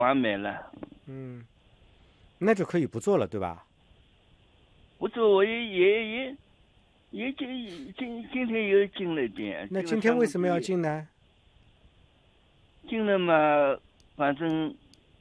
完美了。 嗯，那就可以不做了，对吧？ 不做我也今天又进了点， 那进了今天为什么要三分之一， 进呢？ 进了嘛，反正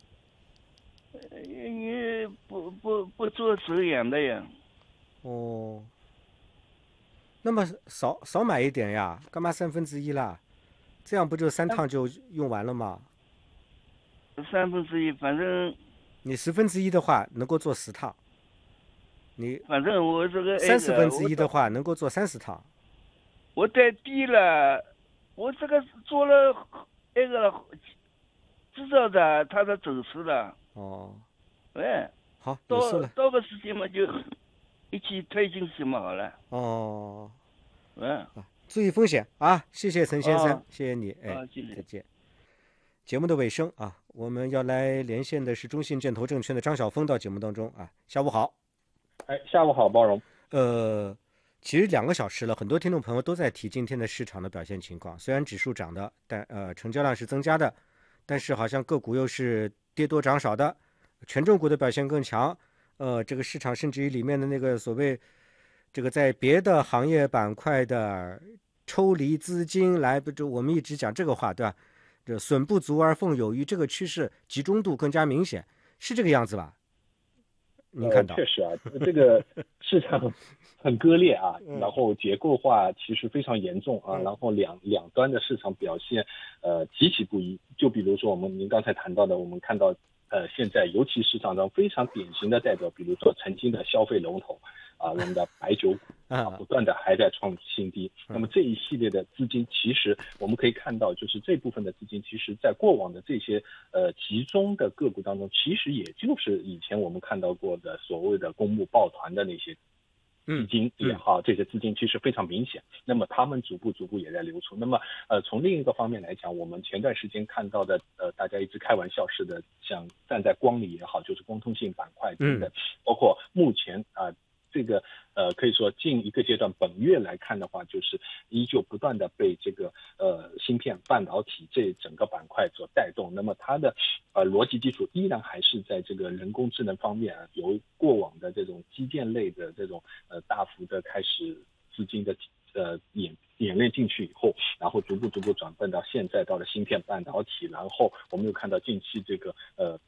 也不做手痒的呀。 哦，那么少买一点呀，干嘛1/3啦？这样不就3趟就用完了吗？ 三分之一，反正你1/10的话能够做10趟，你反正我这个三十分之我到一的话能够做30趟。 我带低了，我这个做了那个知道的，他的走势了。 哦， 哎， 好，有事了。 到个时间嘛，就一起推进去嘛，好了。 哦， 嗯， 注意风险啊！谢谢陈先生， 哦， 谢谢你，哎， 谢谢。 再见。节目的尾声啊，我们要来连线的是中信建投证券的张晓峰到节目当中啊，下午好。 哎，下午好，包容。 呃，其实2个小时了，很多听众朋友都在提今天的市场的表现情况。虽然指数涨的，但成交量是增加的，但是好像个股又是跌多涨少的，权重股的表现更强。这个市场甚至于里面的那个所谓这个在别的行业板块的抽离资金来，不就我们一直讲这个话，对吧？这损不足而奉有余，这个趋势集中度更加明显，是这个样子吧？您看到？ 确实啊，这个市场很割裂啊，然后结构化其实非常严重啊，然后两端的市场表现极其不一。就比如说您刚才谈到的，我们看到现在尤其市场上非常典型的代表，比如说曾经的消费龙头啊，我们的白酒股啊，不断的还在创新低。那么这一系列的资金，其实我们可以看到，就是这部分的资金，其实在过往的这些集中的个股当中，其实也就是以前我们看到过的所谓的公募抱团的那些资金也好，这些资金其实非常明显。那么他们逐步也在流出。那么从另一个方面来讲，我们前段时间看到的大家一直开玩笑似的，像站在光里也好，就是光通信板块等等，包括目前这个可以说近一个阶段，本月来看的话，就是依旧不断的被这个芯片半导体这整个板块所带动。那么它的逻辑基础依然还是在这个人工智能方面由过往的这种基建类的这种大幅的开始资金的演练进去以后，然后逐步转变到现在到了芯片半导体，然后我们又看到近期这个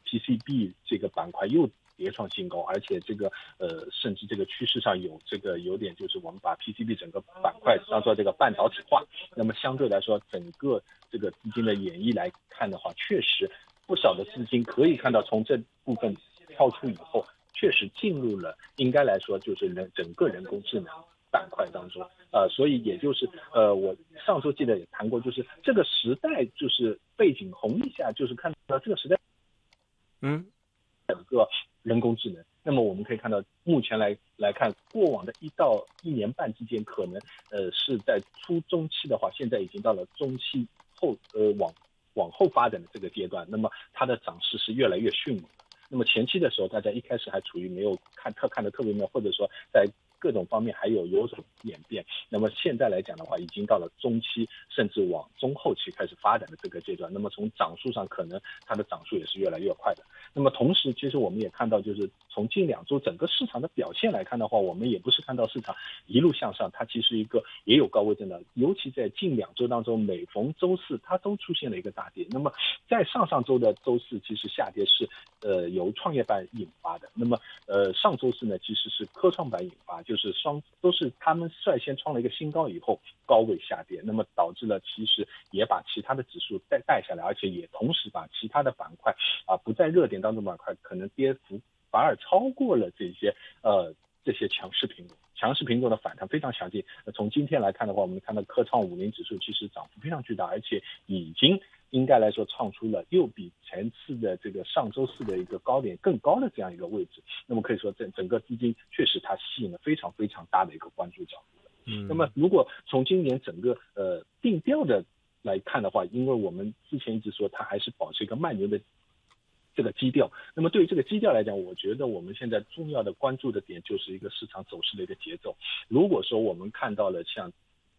PCB 这个板块又跌创新高，而且这个甚至这个趋势上有点就是我们把 PCB 整个板块当做这个半导体化。那么相对来说，整个这个资金的演绎来看的话，确实不少的资金可以看到从这部分跳出以后，确实进入了应该来说就是整个人工智能板块当中。所以也就是我上周记得也谈过，就是这个时代就是背景红一下，就是看到这个时代整个人工智能。那么我们可以看到，目前来看，过往的1到1年半之间，可能是在中期的话，现在已经到了中期后往后发展的这个阶段。那么它的涨势是越来越迅猛的。那么前期的时候，大家一开始还处于没有看得特别妙，或者说在各种方面还有所演变。那么现在来讲的话，已经到了中期，甚至往中后期开始发展的这个阶段。那么从涨速上，可能它的涨速也是越来越快的。那么同时，其实我们也看到，就是从近2周整个市场的表现来看的话，我们也不是看到市场一路向上，它其实也有高位震荡。尤其在近2周当中，每逢周四它都出现了一个大跌。那么在上周的周四，其实下跌是由创业板引发的。那么上周四呢，其实是科创板引发，就是都是他们率先创了一个新高以后高位下跌，那么导致了其实也把其他的指数带下来，而且也同时把其他的板块不在热点当中板块可能跌幅反而超过了这些强势品种。强势品种的反弹非常强劲。从今天来看的话，我们看到科创50指数其实涨幅非常巨大，而且已经应该来说创出了又比前次的这个上周四的一个高点更高的这样一个位置。那么可以说整个资金确实它吸引了非常非常大的一个关注角度。那么如果从今年整个定调的来看的话，因为我们之前一直说它还是保持一个慢牛的这个基调。那么对于这个基调来讲，我觉得我们现在重要的关注的点就是一个市场走势的一个节奏。如果说我们看到了像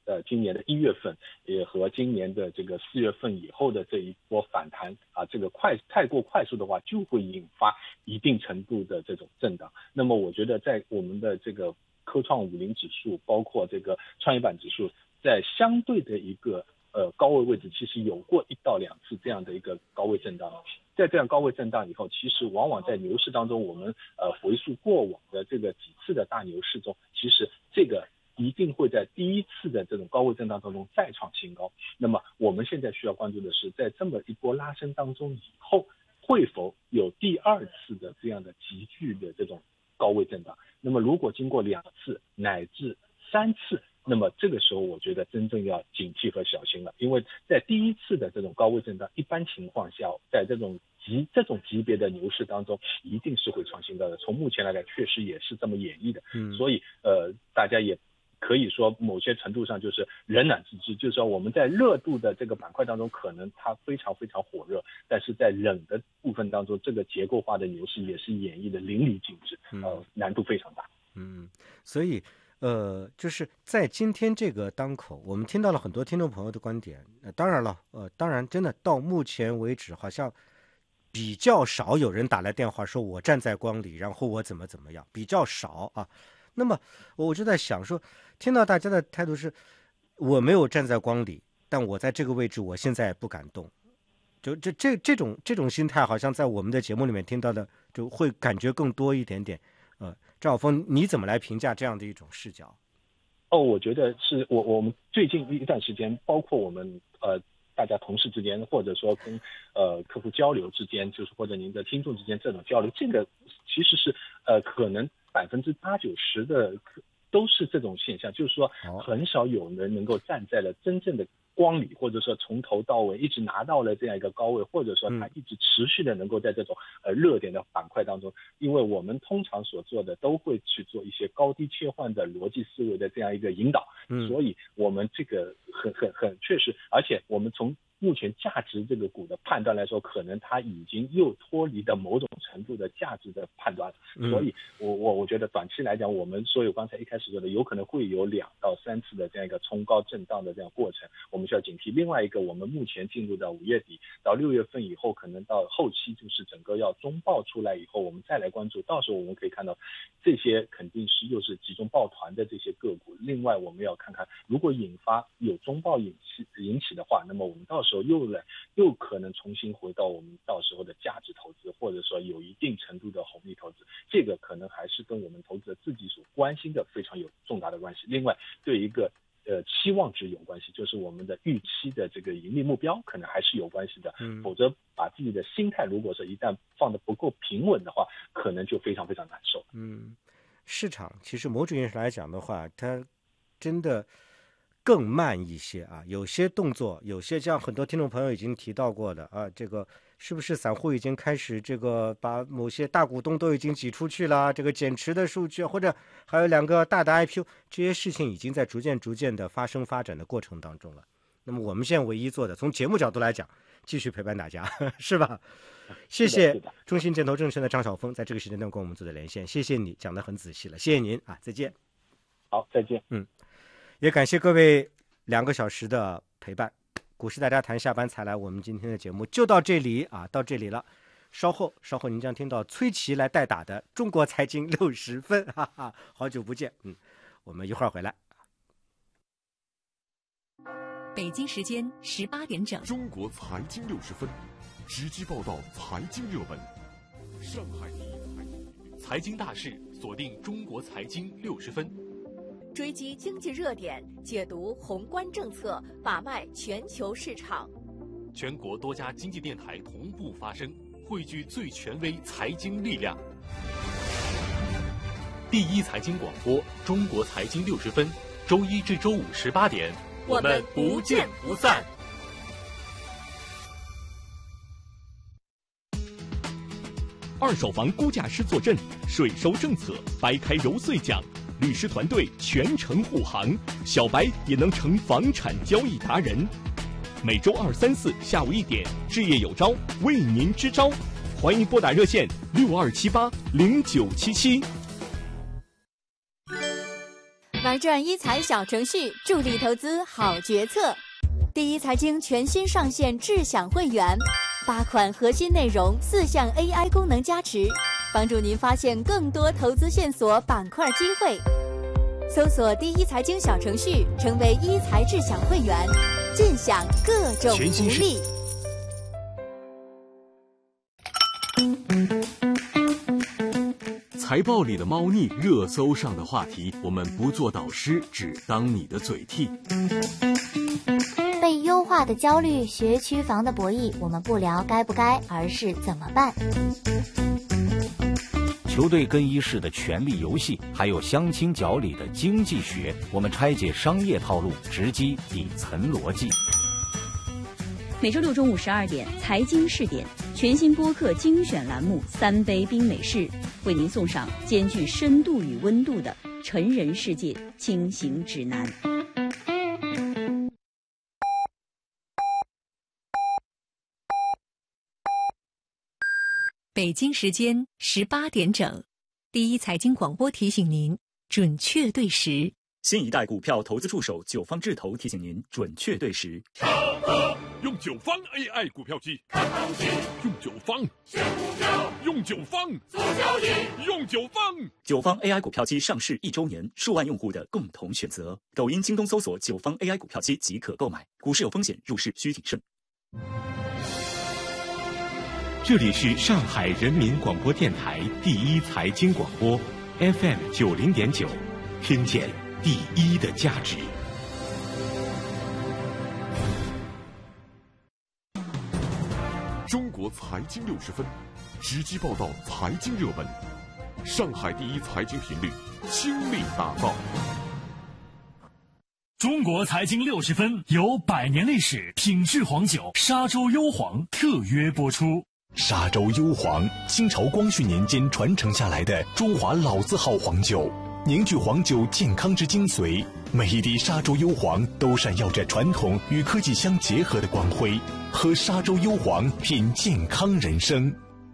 今年的1月份，也和今年的这个4月份以后的这一波反弹啊，这个太过快速的话，就会引发一定程度的这种震荡。那么我觉得在我们的这个科创50指数，包括这个创业板指数，在相对的一个高位位置，其实有过1到2次这样的一个高位震荡。在这样高位震荡以后，其实往往在牛市当中，我们回溯过往的这个几次的大牛市中，其实这个一定会在第一次的这种高位震荡当中再创新高。那么我们现在需要关注的是，在这么一波拉升当中以后，会否有第2次的这样的急剧的这种高位震荡？那么如果经过2次乃至3次，那么这个时候我觉得真正要警惕和小心了。因为在第1次的这种高位震荡，一般情况下在这种级别的牛市当中一定是会创新高的，从目前来看确实也是这么演绎的。所以大家也可以说某些程度上就是冷暖自知，就是说我们在热度的这个板块当中可能它非常非常火热，但是在冷的部分当中，这个结构化的牛市也是演绎的淋漓尽致，难度非常大。 所以就是在今天这个当口，我们听到了很多听众朋友的观点。当然了，当然真的到目前为止，好像比较少有人打来电话说我站在光里，然后我怎么样，比较少啊。那么我就在想说，听到大家的态度是，我没有站在光里，但我在这个位置，我现在不敢动。就这种心态，好像在我们的节目里面听到的，就会感觉更多一点点。赵晓峰，你怎么来评价这样的一种视角？ 我觉得是我们最近一段时间，包括我们大家同事之间，或者说跟客户交流之间，就是或者您的听众之间这种交流，这个其实是可能80%-90%的都是这种现象，就是说很少有人能够站在了真正的光里，或者说从头到尾一直拿到了这样一个高位，或者说它一直持续的能够在这种热点的板块当中。因为我们通常所做的都会去做一些高低切换的逻辑思维的这样一个引导，所以我们这个很确实，而且我们从目前价值这个股的判断来说，可能它已经又脱离了某种程度的价值的判断了。所以我觉得短期来讲，我们所有刚才一开始说的，有可能会有2到3次的这样一个冲高震荡的这样过程，我们需要警惕。另外一个，我们目前进入到5月底到6月份以后，可能到后期就是整个要中报出来以后，我们再来关注，到时候我们可以看到这些肯定是又是集中抱团的这些个股。另外我们要看看，如果引发有中报引起的话，那么我们到时候又可能重新回到我们到时候的价值投资，或者说有一定程度的红利投资，这个可能还是跟我们投资者自己所关心的非常有重大的关系。另外对一个期望值有关系，就是我们的预期的这个盈利目标可能还是有关系的，否则把自己的心态如果是一旦放得不够平稳的话，可能就非常非常难受。 市场其实某种意义上来讲的话，它真的更慢一些啊，有些动作，有些像很多听众朋友已经提到过的啊，这个是不是散户已经开始这个把某些大股东都已经挤出去了，这个减持的数据，或者还有2个大的 IPO， 这些事情已经在逐渐的发展的过程当中了。那么我们现在唯一做的，从节目角度来讲，继续陪伴大家，是吧？谢谢中信建投证券的张晓峰在这个时间段跟我们做的连线，谢谢你讲得很仔细了，谢谢您啊，再见。 好，再见。 也感谢各位2个小时的陪伴。股市大家谈下班才来，我们今天的节目就到这里啊，到这里了。稍后您将听到崔琦来代打的中国财经60分，哈哈，好久不见。我们一会儿回来。 北京时间18点整， 中国财经60分，直击报道财经热门。上海第一财经大事，锁定中国财经60分。 追击经济热点，解读宏观政策，把脉全球市场。 全国多家经济电台同步发声，汇聚最权威财经力量。第一财经广播，中国财经60分，周1至周5 18点， 我们不见不散。 二手房估价师坐镇，税收政策掰开揉碎讲，律师团队全程护航，小白也能成房产交易达人。每周2、3、4下午1点，置业有招，为您支招，欢迎拨打热线62780977。 玩转一财小程序，助力投资好决策。第一财经全新上线智享会员，8款核心内容，4项 AI 功能加持，帮助您发现更多投资线索、板块机会。搜索第一财经小程序，成为一财智享会员，尽享各种福利。 财报里的猫腻，热搜上的话题，我们不做导师，只当你的嘴替。 被优化的焦虑，学区房的博弈，我们不聊该不该，而是怎么办。 球队更衣室的权力游戏，还有相亲角里的经济学，我们拆解商业套路，直击底层逻辑。 每周六中午12点，财经试点全新播客精选栏目《3杯冰美式》，为您送上兼具深度与温度的成人世界清醒指南。 北京时间18点整，第一财经广播提醒您准确对时。 新一代股票投资助手九方智投提醒您准确对时。 用九方 AI 股票机看行情，用九方选股票，用九方做交易，用九方。 九方 AI 股票机上市1周年，数万用户的共同选择。抖音、京东搜索九方 AI 股票机即可购买。股市有风险，入市需谨慎。 这里是上海人民广播电台第一财经广播 FM 90.9，听见第一的价值。 中国财经60分，直击报道财经热门，上海第一财经频率倾力打造。 中国财经60分由100年历史品质黄酒沙洲幽黄特约播出。 沙洲幽黄，清朝光绪年间传承下来的中华老字号黄酒，凝聚黄酒健康之精髓。每一滴沙洲幽黄都闪耀着传统与科技相结合的光辉。喝沙洲幽黄，品健康人生。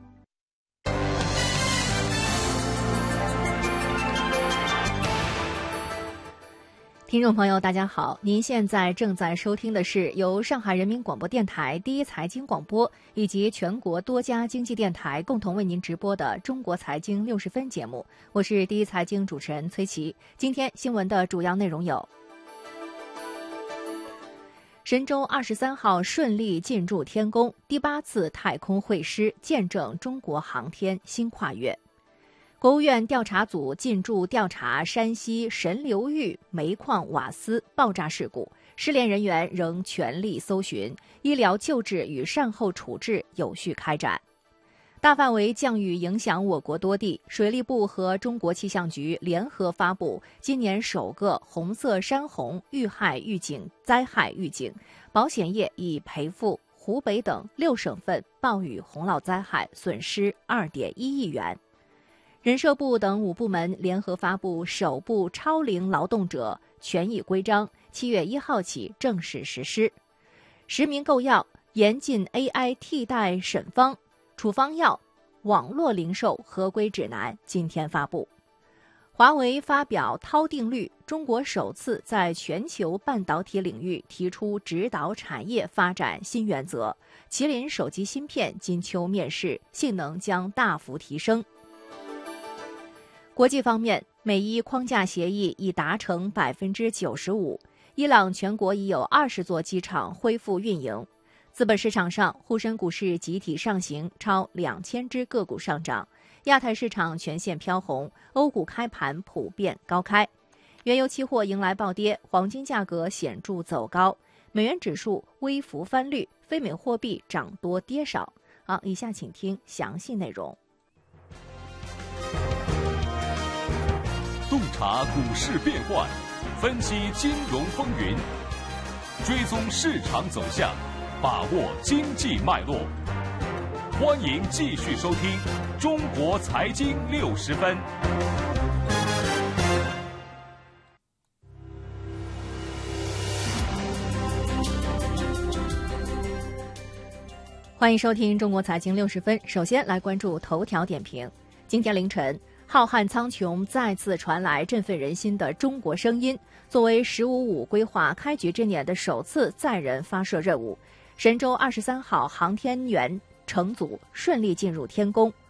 听众朋友大家好，您现在正在收听的是由上海人民广播电台第一财经广播以及全国多家经济电台共同为您直播的中国财经60分节目，我是第一财经主持人崔琦。今天新闻的主要内容有：神舟23号顺利进入天宫，第8次太空会师见证中国航天新跨越。国务院调查组进驻调查山西神流域煤矿瓦斯爆炸事故，失联人员仍全力搜寻，医疗救治与善后处置有序开展。大范围降雨影响我国多地，水利部和中国气象局联合发布今年首个红色山洪遇害预警灾害预警，保险业已赔付湖北等6省份暴雨洪涝灾害损失2.1亿元。人社部等5部门联合发布首部超龄劳动者权益规章，7月1号起正式实施。实名购药严禁 AI 替代审方，处方药网络零售合规指南今天发布。华为发表韬定律，中国首次在全球半导体领域提出指导产业发展新原则。麒麟手机芯片金秋面世，性能将大幅提升。国际方面，美伊框架协议已达成95%，伊朗全国已有20座机场恢复运营。资本市场上，沪深股市集体上行，超2000只个股上涨。亚太市场全线飘红，欧股开盘普遍高开。原油期货迎来暴跌，黄金价格显著走高，美元指数微幅翻绿，非美货币涨多跌少。好，以下请听详细内容。 洞察股市变幻，分析金融风云，追踪市场走向，把握经济脉络。欢迎继续收听《中国财经60分》。 欢迎收听《中国财经60分》。首先来关注头条点评。今天凌晨， 浩瀚苍穹再次传来振奋人心的中国声音。作为“15+5”规划开局之年的首次载人发射任务，神舟23号航天员乘组顺利进入天宫。